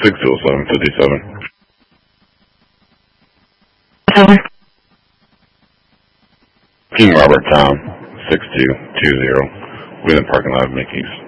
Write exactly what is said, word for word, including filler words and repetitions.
six oh seven fifty-seven. King Robert Town, six two two zero, within the parking lot of Mickey's.